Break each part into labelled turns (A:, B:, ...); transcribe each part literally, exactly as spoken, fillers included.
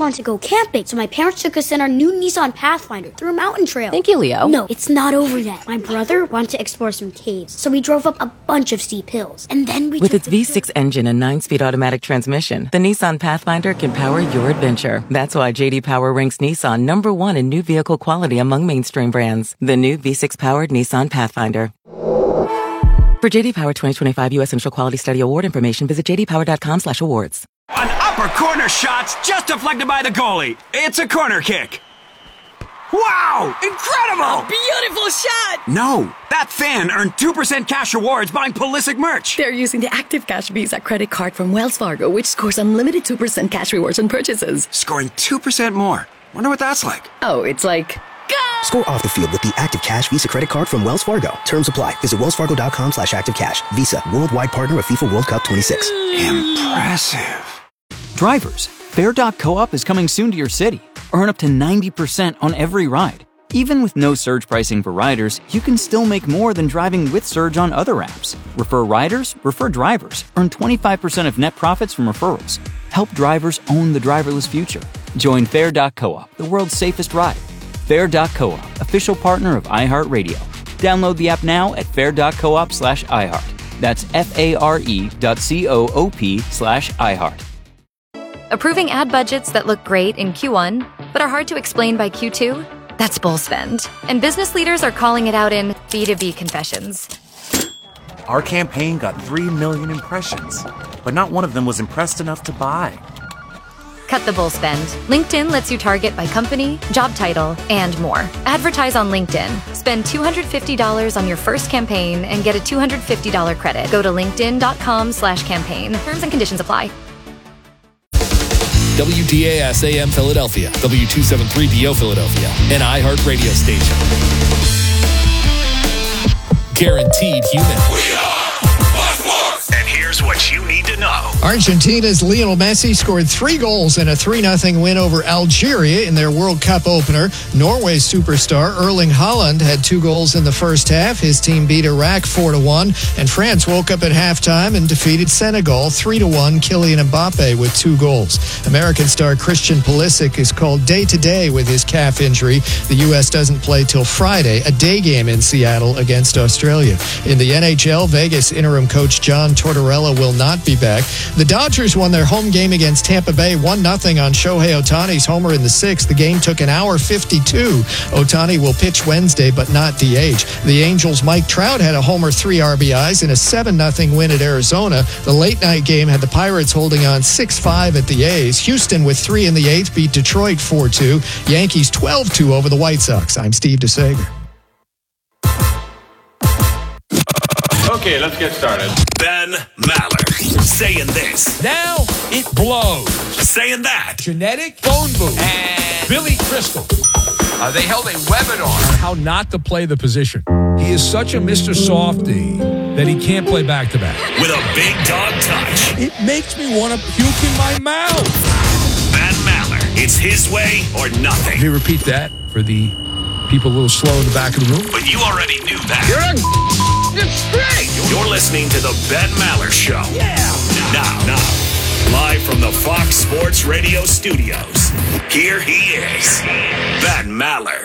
A: wanted to go camping, so my parents took us in our new Nissan Pathfinder through a mountain trail.
B: Thank you, Leo.
A: No, it's not over yet. My brother wanted to explore some caves, so we drove up a bunch of steep hills. And then we
C: With
A: took
C: its V six
A: the-
C: engine and nine-speed automatic transmission, the Nissan Pathfinder can power your adventure. That's why J D Power ranks Nissan number one in new vehicle quality among mainstream brands. The new V six-powered Nissan Pathfinder. For J D Power twenty twenty-five U S Initial Quality Study Award information, visit j d power dot com slash awards.
D: An upper corner shot's just deflected by the goalie. It's a corner kick. Wow! Incredible!
E: A beautiful shot!
D: No, that fan earned two percent cash rewards buying Pulisic merch.
E: They're using the Active Cash Visa credit card from Wells Fargo, which scores unlimited two percent cash rewards on purchases.
D: Scoring two percent more. Wonder what that's like.
E: Oh, it's like... Go!
F: Score off the field with the Active Cash Visa credit card from Wells Fargo. Terms apply. Visit wellsfargo.com slash active cash. Visa, worldwide partner of FIFA World Cup twenty-six.
D: Impressive.
G: Drivers, Fair dot coop is coming soon to your city. Earn up to ninety percent on every ride. Even with no surge pricing for riders, you can still make more than driving with Surge on other apps. Refer riders, refer drivers. Earn twenty-five percent of net profits from referrals. Help drivers own the driverless future. Join Fair dot coop, the world's safest ride. Fair dot coop, official partner of iHeartRadio. Download the app now at fair dot coop slash iHeart. That's F-A-R-E dot C-O-O-P slash iHeart.
H: Approving ad budgets that look great in Q one, but are hard to explain by Q two? That's bull spend. And business leaders are calling it out in B two B confessions.
I: Our campaign got three million impressions, but not one of them was impressed enough to buy.
H: Cut the bull spend. LinkedIn lets you target by company, job title, and more. Advertise on LinkedIn. Spend two hundred fifty dollars on your first campaign and get a two hundred fifty dollars credit. Go to linkedin.com slash campaign. Terms and conditions apply.
J: W T A S A M Philadelphia, W two seventy-three D O Philadelphia, an iHeart radio station. Guaranteed human.
K: We are and here's what you need to know.
L: Argentina's Lionel Messi scored three goals in a three nothing win over Algeria in their World Cup opener. Norway's superstar Erling Haaland had two goals in the first half. His team beat Iraq four to one, and France woke up at halftime and defeated Senegal three to one. Kylian Mbappe with two goals. American star Christian Pulisic is called day-to-day with his calf injury. The U S doesn't play till Friday, a day game in Seattle against Australia. In the N H L, Vegas interim coach John Tortorella will not be back. The Dodgers won their home game against Tampa Bay one nothing on Shohei Ohtani's homer in the sixth. The game took an hour fifty-two. Ohtani will pitch Wednesday but not D H. The Angels' Mike Trout had a homer, three R B Is in a seven nothing win at Arizona. The late night game had the Pirates holding on six five at the A's. Houston with three in the eighth beat Detroit four two. Yankees twelve two over the White Sox. I'm Steve DeSager.
M: Okay, let's get started.
K: Ben Maller saying this.
J: Now it blows.
K: Saying that.
J: Genetic phone booth. And Billy Crystal.
M: Uh, they held a webinar
J: on how not to play the position. He is such a Mister Softy that he can't play back-to-back.
K: With a big dog touch.
J: It makes me want to puke in my mouth.
K: Ben Maller. It's his way or nothing.
J: Can you repeat that for the people a little slow in the back of the room?
K: But you already knew that.
M: You're a it's straight.
K: You're listening to the Ben Maller Show.
M: Yeah.
K: Now, now, live from the Fox Sports Radio studios, here he is, Ben Maller.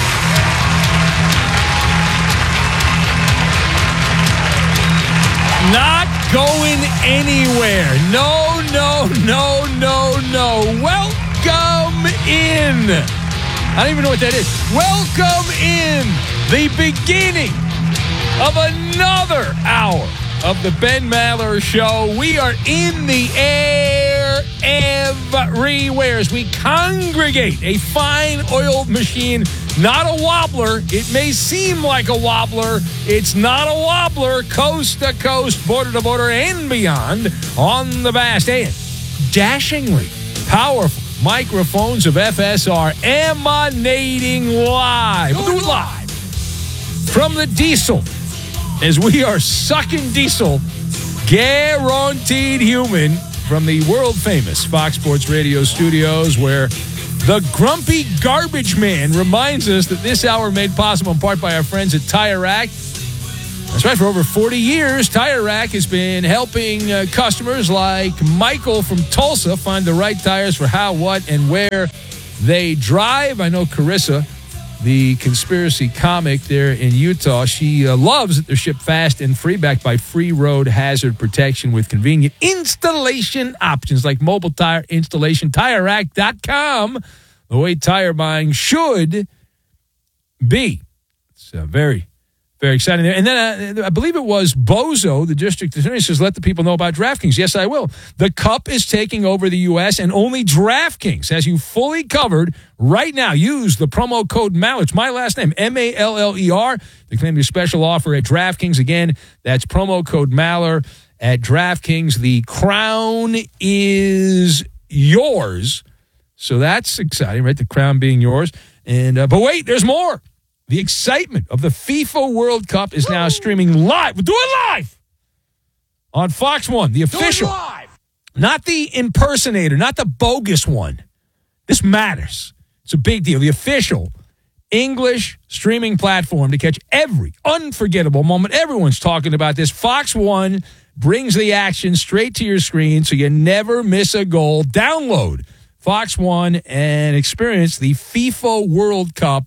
J: Not going anywhere. No, no, no, no, no. Welcome in. I don't even know what that is. Welcome in the beginning of another hour of the Ben Maller Show. We are in the air everywhere as we congregate a fine oiled machine, not a wobbler. It may seem like a wobbler. It's not a wobbler. Coast to coast, border to border, and beyond on the vast and dashingly powerful microphones of F S R emanating live. We'll do it live from the diesel as we are sucking diesel, guaranteed human, from the world-famous Fox Sports Radio studios, where the grumpy garbage man reminds us that this hour made possible in part by our friends at Tire Rack. That's right. For over forty years, Tire Rack has been helping uh, customers like Michael from Tulsa find the right tires for how, what, and where they drive. I know Carissa, the conspiracy comic there in Utah, she uh, loves that they're shipped fast and free, backed by free road hazard protection with convenient installation options like mobile tire installation. Tire Rack dot com, the way tire buying should be. It's uh, very, very exciting there. And then uh, I believe it was Bozo, the district attorney, says, let the people know about DraftKings. Yes, I will. The Cup is taking over the U S, and only DraftKings has you fully covered right now. Use the promo code Maller. It's my last name, M A L L E R, to claim your special offer at DraftKings. Again, that's promo code Maller at DraftKings. The crown is yours. So that's exciting, right? The crown being yours. And uh, but wait, there's more. The excitement of the FIFA World Cup is now streaming live. We'll do it live on Fox one, the official. Do it live. Not the impersonator, not the bogus one. This matters. It's a big deal. The official English streaming platform to catch every unforgettable moment. Everyone's talking about this. Fox one brings the action straight to your screen so you never miss a goal. Download Fox one and experience the FIFA World Cup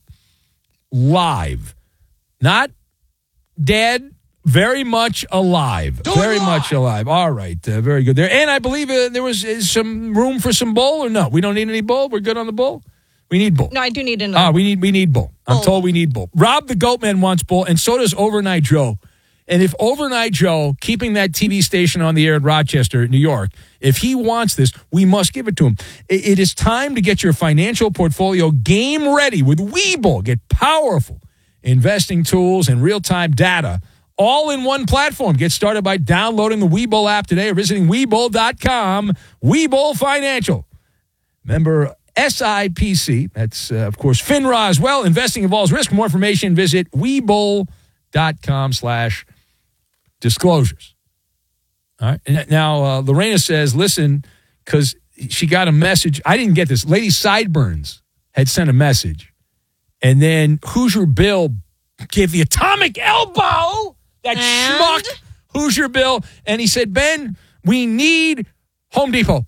J: live. Not dead, very much alive. Do very much alive. All right, uh, very good there. And I believe uh, there was uh, some room for some bowl, or no? We don't need any bowl? We're good on the bowl? We need bowl.
B: No, I do need an
J: Ah, we need we need bowl. I'm
B: Bowl.
J: told we need bowl. Rob the Goatman wants bowl, and so does Overnight Joe. And if Overnight Joe, keeping that T V station on the air in Rochester, New York, if he wants this, we must give it to him. It, it is time to get your financial portfolio game ready with Webull. Get powerful investing tools and real-time data all in one platform. Get started by downloading the Webull app today or visiting Webull dot com. Webull Financial. Member S I P C. That's, uh, of course, FINRA as well. Investing involves risk. For more information, visit Webull dot com slash disclosures. All right. And now, uh, Lorena says, listen, because she got a message. I didn't get this. Lady Sideburns had sent a message. And then Hoosier Bill gave the atomic elbow, that
B: And?
J: schmuck Hoosier Bill. And he said, Ben, we need Home Depot.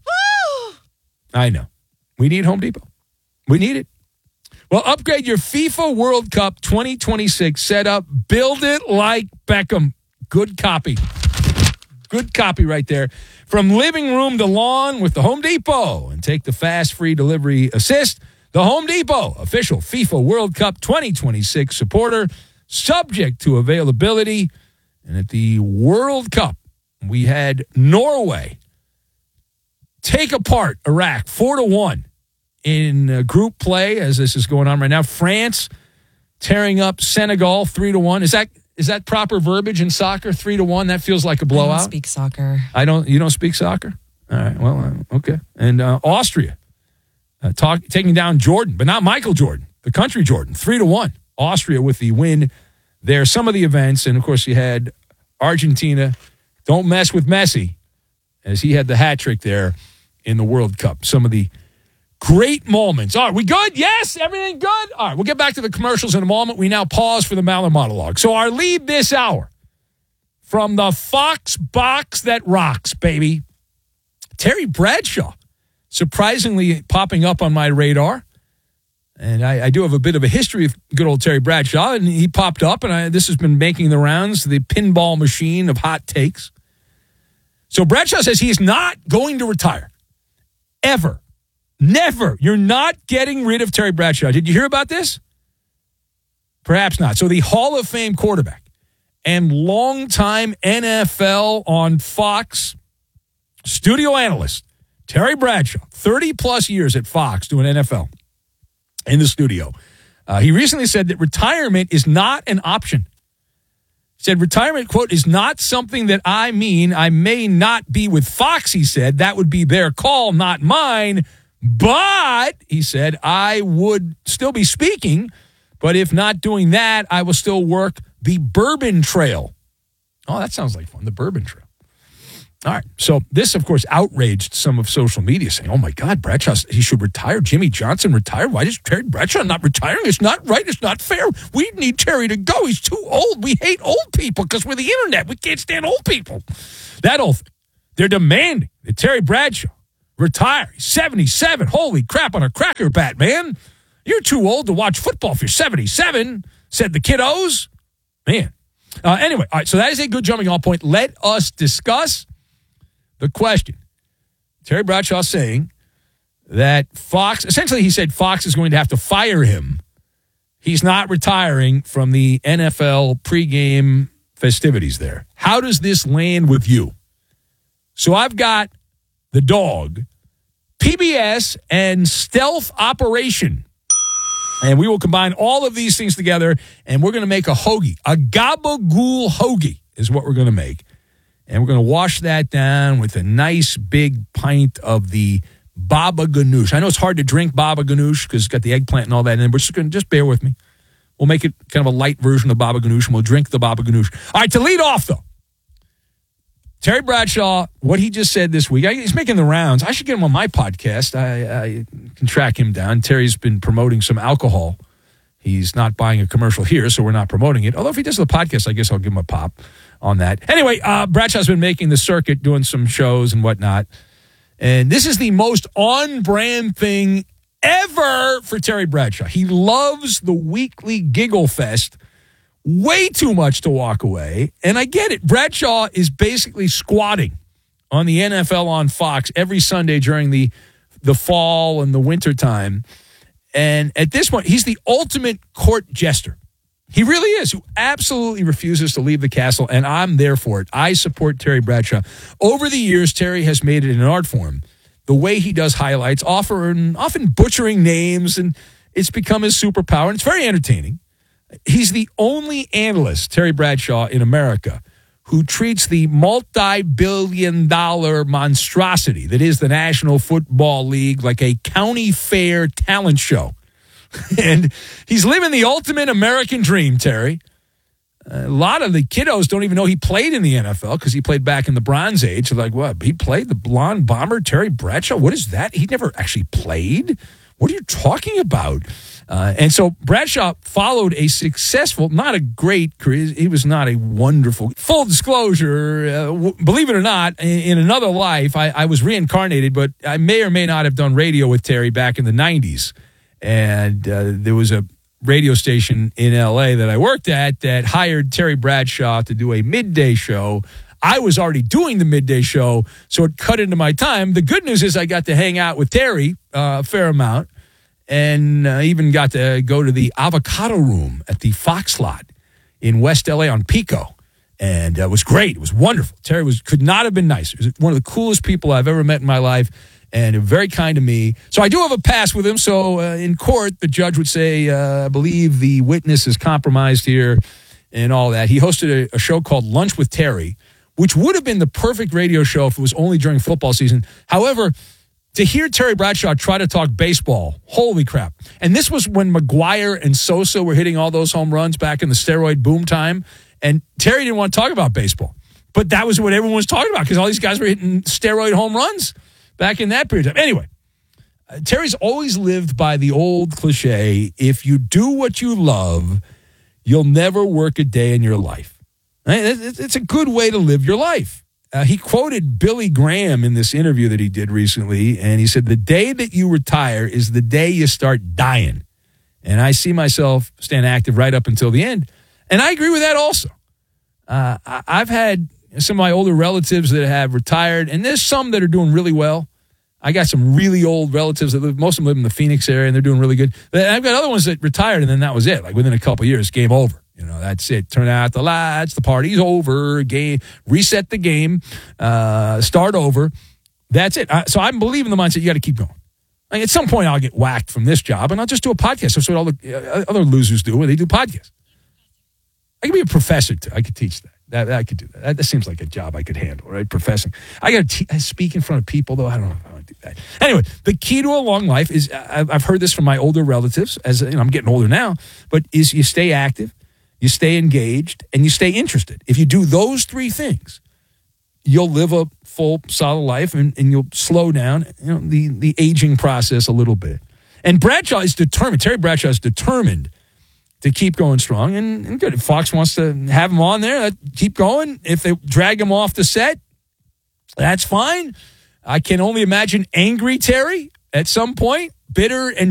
J: I know. We need Home Depot. We need it. Well, upgrade your FIFA World Cup twenty twenty-six setup. Build it like Beckham. Good copy. Good copy right there. From living room to lawn with the Home Depot. And take the fast free delivery assist. The Home Depot, official FIFA World Cup twenty twenty-six supporter, subject to availability. And at the World Cup, we had Norway take apart Iraq four to one. In uh, group play, as this is going on right now. France tearing up Senegal three to one. Is that is that proper verbiage in soccer? Three to one. That feels like a blowout.
B: I don't speak soccer.
J: I don't. You don't speak soccer. All right. Well, uh, okay. And uh, Austria uh, talk, taking down Jordan, but not Michael Jordan, the country Jordan, three to one. Austria with the win there. Some of the events, and of course, you had Argentina. Don't mess with Messi, as he had the hat trick there in the World Cup. Some of the great moments. All right, we good? Yes? Everything good? All right, we'll get back to the commercials in a moment. We now pause for the Maller monologue. So our lead this hour from the Fox box that rocks, baby. Terry Bradshaw, surprisingly popping up on my radar. And I, I do have a bit of a history of good old Terry Bradshaw, and he popped up, and I, this has been making the rounds, the pinball machine of hot takes. So Bradshaw says he is not going to retire. Ever. Never. You're not getting rid of Terry Bradshaw. Did you hear about this? Perhaps not. So the Hall of Fame quarterback and longtime N F L on Fox studio analyst, Terry Bradshaw, thirty-plus years at Fox doing N F L in the studio. Uh, he recently said that retirement is not an option. He said retirement, quote, is not something that I mean. I may not be with Fox, he said. That would be their call, not mine. But, he said, I would still be speaking, but if not doing that, I will still work the Bourbon Trail. Oh, that sounds like fun, the Bourbon Trail. All right. So this, of course, outraged some of social media saying, oh, my God, Bradshaw, he should retire. Jimmy Johnson retired. Why is Terry Bradshaw not retiring? It's not right. It's not fair. We need Terry to go. He's too old. We hate old people because we're the internet. We can't stand old people. That old thing. They're demanding that Terry Bradshaw retire. He's seventy-seven. Holy crap on a cracker bat, man. You're too old to watch football if you're seventy-seven, said the kiddos. Man. Uh, anyway, all right, so that is a good jumping off point. Let us discuss the question. Terry Bradshaw saying that Fox, essentially he said Fox is going to have to fire him. He's not retiring from the N F L pregame festivities there. How does this land with you? So I've got the dog, P B S, and Stealth Operation. And we will combine all of these things together, and we're going to make a hoagie. A gabagool hoagie is what we're going to make. And we're going to wash that down with a nice big pint of the baba ganoush. I know it's hard to drink baba ganoush because it's got the eggplant and all that in it, but just, gonna, just bear with me. We'll make it kind of a light version of baba ganoush, and we'll drink the baba ganoush. All right, to lead off, though, Terry Bradshaw, what he just said this week, I, he's making the rounds. I should get him on my podcast. I, I can track him down. Terry's been promoting some alcohol. He's not buying a commercial here, so we're not promoting it. Although if he does the podcast, I guess I'll give him a pop on that. Anyway, uh, Bradshaw's been making the circuit, doing some shows and whatnot. And this is the most on-brand thing ever for Terry Bradshaw. He loves the weekly giggle fest way too much to walk away. And I get it. Bradshaw is basically squatting on the N F L on Fox every Sunday during the, the fall and the winter time. And at this point, he's the ultimate court jester. He really is, who absolutely refuses to leave the castle, and I'm there for it. I support Terry Bradshaw. Over the years, Terry has made it an art form. The way he does highlights, often, often butchering names, and it's become his superpower, and it's very entertaining. He's the only analyst, Terry Bradshaw, in America who treats the multi-billion dollar monstrosity that is the National Football League like a county fair talent show. And he's living the ultimate American dream, Terry. A lot of the kiddos don't even know he played in the N F L because he played back in the Bronze Age. They're like, what? He played the blonde bomber, Terry Bradshaw? What is that? He never actually played? What are you talking about? Uh, and so Bradshaw followed a successful, not a great career. He was not a wonderful. Full disclosure, uh, w- believe it or not, in, in another life, I, I was reincarnated, but I may or may not have done radio with Terry back in the nineties. And uh, there was a radio station in L A that I worked at that hired Terry Bradshaw to do a midday show. I was already doing the midday show, so it cut into my time. The good news is I got to hang out with Terry uh, a fair amount, and uh, even got to go to the Avocado Room at the Fox Lot in West L A on Pico. And uh, it was great. It was wonderful. Terry was could not have been nicer. He was one of the coolest people I've ever met in my life, and very kind to me. So I do have a pass with him. So uh, in court, the judge would say, uh, I believe the witness is compromised here and all that. He hosted a, a show called Lunch with Terry, which would have been the perfect radio show if it was only during football season. However, to hear Terry Bradshaw try to talk baseball, holy crap. And this was when McGuire and Sosa were hitting all those home runs back in the steroid boom time. And Terry didn't want to talk about baseball. But that was what everyone was talking about because all these guys were hitting steroid home runs back in that period of time. Anyway, uh, Terry's always lived by the old cliche, if you do what you love, you'll never work a day in your life. Right? It's a good way to live your life. Uh, he quoted Billy Graham in this interview that he did recently, and he said, the day that you retire is the day you start dying. And I see myself staying active right up until the end. And I agree with that also. Uh, I've had some of my older relatives that have retired, and there's some that are doing really well. I got some really old relatives that live, most of them live in the Phoenix area, and they're doing really good. But I've got other ones that retired, and then that was it. Like within a couple of years, game over. You know, that's it. Turn out the lights, the party's over, game, reset the game, uh, start over. That's it. Uh, so I'm believing the mindset you got to keep going. Like at some point, I'll get whacked from this job, and I'll just do a podcast. That's what all the uh, other losers do when they do podcasts. I could be a professor, too. I could teach that. That, I could do that. that. That seems like a job I could handle, right? Professing. I got to te- speak in front of people, though. I don't know if I want to do that. Anyway, the key to a long life is, I've, I've heard this from my older relatives, as you know, I'm getting older now, but is you stay active, you stay engaged, and you stay interested. If you do those three things, you'll live a full, solid life, and, and you'll slow down, you know, the, the aging process a little bit. And Bradshaw is determined. Terry Bradshaw is determined to keep going strong. And, and good. If Fox wants to have him on there, keep going. If they drag him off the set, that's fine. I can only imagine angry Terry at some point, bitter and